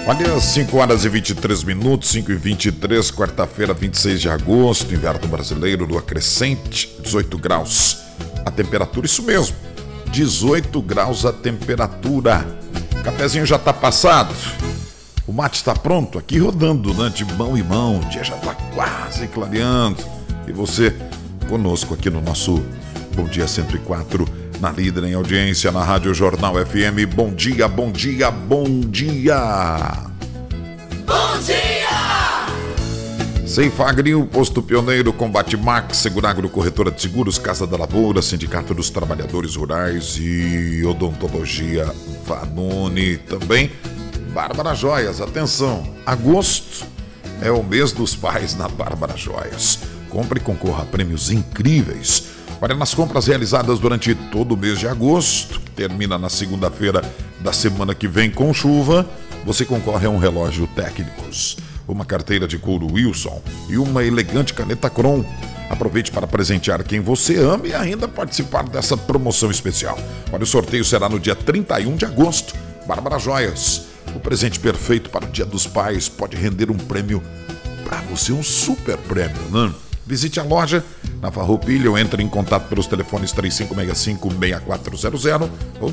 Olha, 5 horas e 23 minutos, 5 e 23, quarta-feira, 26 de agosto, inverno brasileiro, lua crescente, 18 graus. A temperatura, isso mesmo, 18 graus a temperatura. Cafezinho já tá passado, o mate está pronto, aqui rodando, né, de mão em mão, o dia já tá quase clareando. E você conosco aqui no nosso Bom Dia 104, na líder em audiência, na Rádio Jornal FM. Bom dia, bom dia, bom dia! Bom dia! Ceifagro, Posto Pioneiro, Combate Max, Seguragro, Corretora de Seguros, Casa da Lavoura, Sindicato dos Trabalhadores Rurais e Odontologia Vanoni. Também Bárbara Joias, atenção, agosto é o mês dos pais na Bárbara Joias. Compre e concorra a prêmios incríveis. Olha, nas compras realizadas durante todo o mês de agosto, que termina na segunda-feira da semana que vem com chuva, você concorre a um relógio Técnicos, uma carteira de couro Wilson e uma elegante caneta Kron. Aproveite para presentear quem você ama e ainda participar dessa promoção especial. Olha, o sorteio será no dia 31 de agosto. Bárbara Joias, o presente perfeito para o Dia dos Pais, pode render um prêmio para você, um super prêmio, né? Visite a loja na Farroupilha ou entre em contato pelos telefones 3565-6400 ou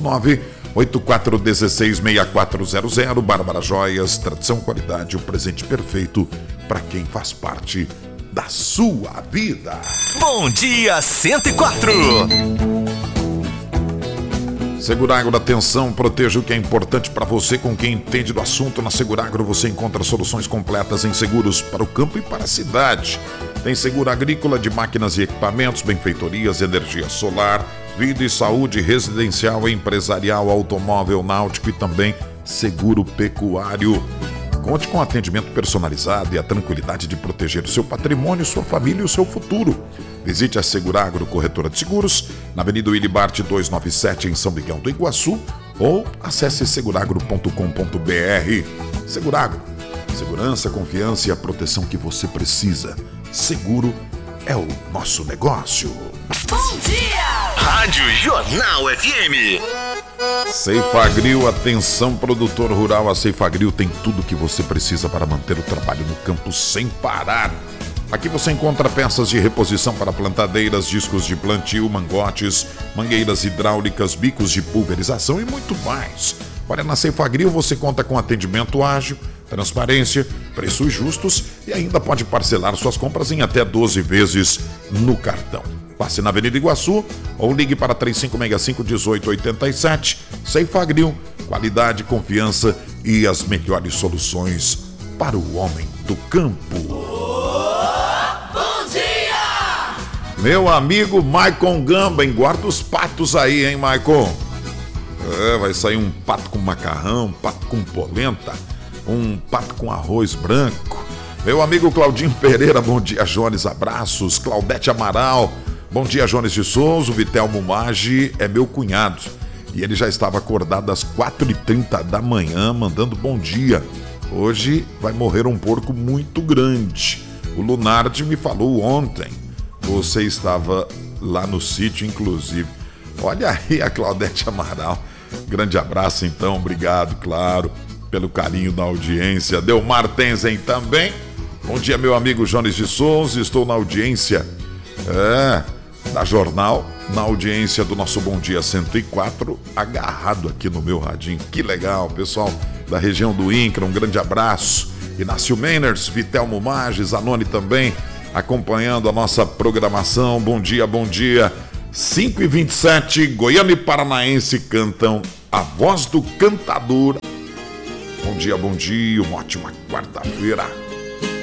98416-6400. Bárbara Joias, tradição, qualidade, o presente perfeito para quem faz parte da sua vida. Bom Dia 104. Seguragro, atenção, proteja o que é importante para você com quem entende do assunto. Na Seguragro você encontra soluções completas em seguros para o campo e para a cidade. Tem seguro agrícola, de máquinas e equipamentos, benfeitorias, energia solar, vida e saúde, residencial, empresarial, automóvel, náutico e também seguro pecuário. Conte com atendimento personalizado e a tranquilidade de proteger o seu patrimônio, sua família e o seu futuro. Visite a Seguragro, Corretora de Seguros, na Avenida Willy Bart 297, em São Miguel do Iguaçu, ou acesse seguragro.com.br. Seguragro, segurança, confiança e a proteção que você precisa. Seguro é o nosso negócio. Bom dia! Rádio Jornal FM. Ceifagro, atenção, produtor rural. A Ceifagro tem tudo o que você precisa para manter o trabalho no campo sem parar. Aqui você encontra peças de reposição para plantadeiras, discos de plantio, mangotes, mangueiras hidráulicas, bicos de pulverização e muito mais. Olha, na Ceifagro você conta com atendimento ágil, transparência, preços justos e ainda pode parcelar suas compras em até 12 vezes no cartão. Passe na Avenida Iguaçu ou ligue para 3565-1887. Ceifagro, qualidade, confiança e as melhores soluções para o homem do campo. Bom dia! Meu amigo Maicon Gamba, guarda os patos aí, hein, Maicon? Vai sair um pato com macarrão, um pato com polenta, um pato com arroz branco. Meu amigo Claudinho Pereira, bom dia, Jones, abraços. Claudete Amaral, bom dia, Jones de Souza. O Vitelmo Maggi é meu cunhado e ele já estava acordado às 4h30 da manhã, mandando bom dia. Hoje vai morrer um porco muito grande. O Lunardi me falou ontem, você estava lá no sítio, inclusive. Olha aí a Claudete Amaral. Grande abraço, então, obrigado, claro, pelo carinho da audiência. Delmar Tenzen também. Bom dia, meu amigo Jones de Souza. Estou na audiência da Jornal, na audiência do nosso Bom Dia 104, agarrado aqui no meu radinho. Que legal, pessoal da região do INCRA, um grande abraço. Inácio Meiners, Vitelmo Maggi, Zanoni também, acompanhando a nossa programação. Bom dia, bom dia. 5h27, Goiânia e Paranaense cantam A Voz do Cantador. Bom dia, uma ótima quarta-feira.